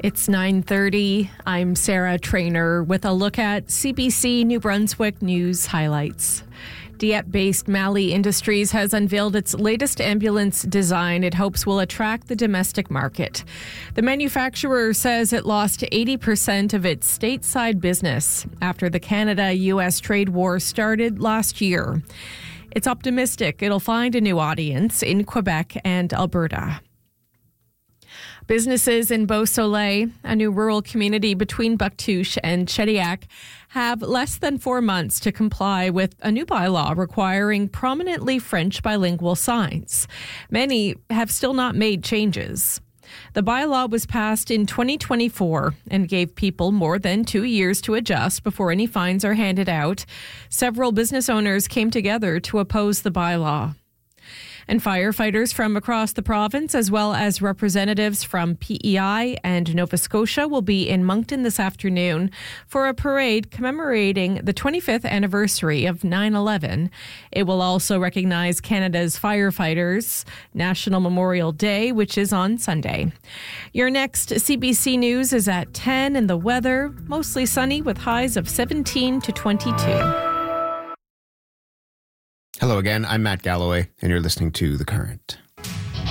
It's 9:30. I'm Sarah Trainer with a look at CBC New Brunswick news highlights. Dieppe-based Mali Industries has unveiled its latest ambulance design it hopes will attract the domestic market. The manufacturer says it lost 80% of its stateside business after the Canada-US trade war started last year. It's optimistic it'll find a new audience in Quebec and Alberta. Businesses in Beausoleil, a new rural community between Bouctouche and Shediac, have less than 4 months to comply with a new bylaw requiring prominently French bilingual signs. Many have still not made changes. The bylaw was passed in 2024 and gave people more than 2 years to adjust before any fines are handed out. Several business owners came together to oppose the bylaw. And firefighters from across the province, as well as representatives from PEI and Nova Scotia, will be in Moncton this afternoon for a parade commemorating the 25th anniversary of 9/11. It will also recognize Canada's firefighters' National Memorial Day, which is on Sunday. Your next CBC News is at 10, and the weather, mostly sunny with highs of 17 to 22. Hello again, I'm Matt Galloway, and you're listening to The Current.